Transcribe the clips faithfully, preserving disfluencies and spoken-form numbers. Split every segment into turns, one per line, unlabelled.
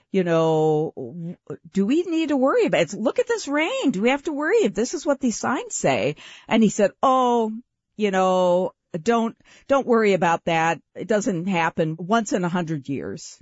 you know, do we need to worry about it? Look at this rain. Do we have to worry if this is what these signs say? And he said, oh, you know, don't, don't worry about that. It doesn't happen once in a hundred years.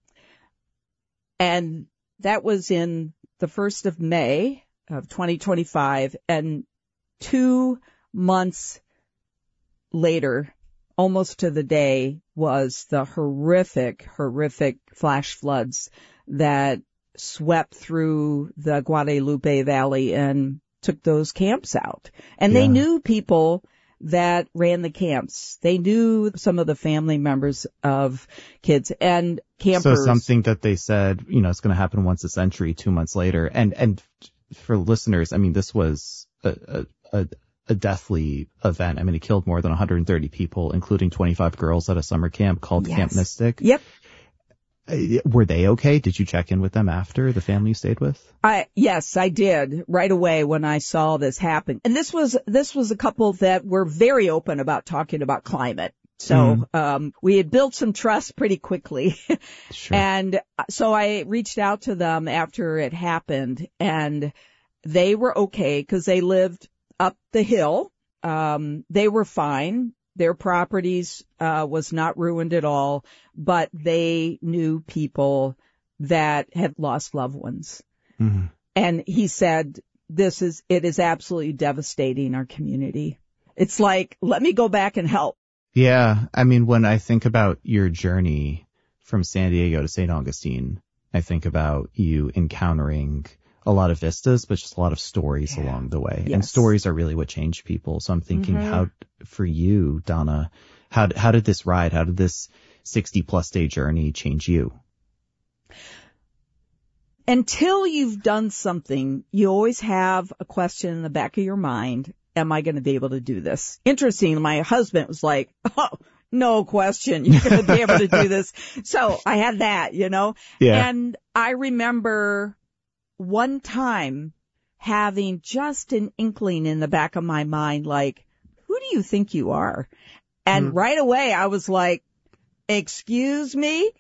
And that was in the first of May of twenty twenty-five. And two months later, almost to the day, was the horrific, horrific flash floods that swept through the Guadalupe Valley and took those camps out. And yeah. They knew people that ran the camps. They knew some of the family members of kids and campers.
So something that they said, you know, it's going to happen once a century, two months later. And, and for listeners, I mean, this was a, a, a a deathly event. I mean, it killed more than one hundred thirty people, including twenty-five girls at a summer camp called
yes.
Camp Mystic.
Yep.
Were they okay? Did you check in with them after, the family you stayed with?
I, yes, I did right away when I saw this happen. And this was, this was a couple that were very open about talking about climate. So, mm. um, we had built some trust pretty quickly.
Sure.
And so I reached out to them after it happened, and they were okay because they lived up the hill. Um, they were fine. Their properties, uh, was not ruined at all, but they knew people that had lost loved ones. Mm-hmm. And he said, this is, it is absolutely devastating our community. It's like, let me go back and help.
Yeah. I mean, when I think about your journey from San Diego to Saint Augustine, I think about you encountering a lot of vistas, but just a lot of stories yeah. along the way.
Yes.
And stories are really what change people. So I'm thinking
mm-hmm.
how, for you, Donna, how, how did this ride, how did this sixty plus day journey change you?
Until you've done something, you always have a question in the back of your mind. Am I going to be able to do this? Interesting. My husband was like, oh, no question. You're going to be able to do this. So I had that, you know,
yeah.
and I remember one time having just an inkling in the back of my mind, like, who do you think you are? And mm. right away I was like, excuse me?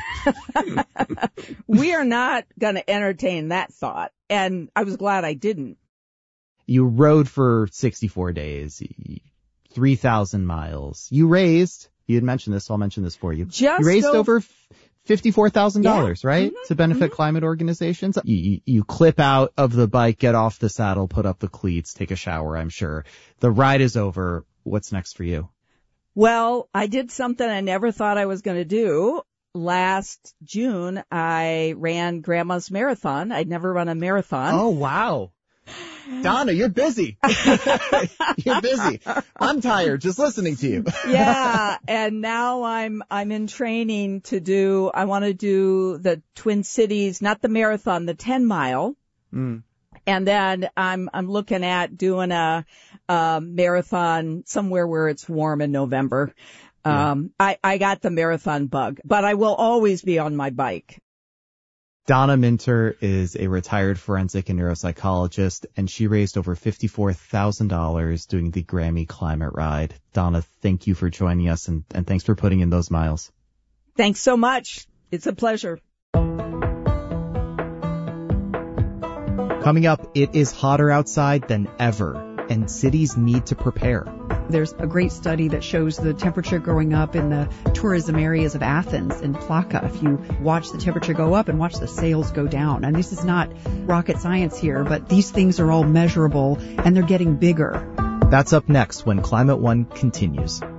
We are not going to entertain that thought. And I was glad I didn't.
You rode for sixty-four days, three thousand miles. You raised, you had mentioned this, so I'll mention this for you.
Just
you raised
go-
over fifty-four thousand dollars,
yeah.
right?
Mm-hmm.
To benefit
mm-hmm.
climate organizations. You, you, you clip out of the bike, get off the saddle, put up the cleats, take a shower, I'm sure. The ride is over. What's next for you?
Well, I did something I never thought I was going to do. Last June, I ran Grandma's Marathon. I'd never run a marathon.
Oh, wow. Donna, you're busy. You're busy. I'm tired just listening to you.
Yeah. And now I'm, I'm in training to do, I want to do the Twin Cities, not the marathon, the ten mile.
Mm.
And then I'm, I'm looking at doing a, a marathon somewhere where it's warm in November.
Yeah.
Um, I, I got the marathon bug, but I will always be on my bike.
Donna Minter is a retired forensic and neuropsychologist, and she raised over fifty-four thousand dollars doing the Grammy Climate Ride. Donna, thank you for joining us, and, and thanks for putting in those miles.
Thanks so much. It's a pleasure.
Coming up, it is hotter outside than ever, and cities need to prepare.
There's a great study that shows the temperature going up in the tourism areas of Athens and Plaka. If you watch the temperature go up and watch the sales go down. And this is not rocket science here, but these things are all measurable and they're getting bigger.
That's up next when Climate One continues.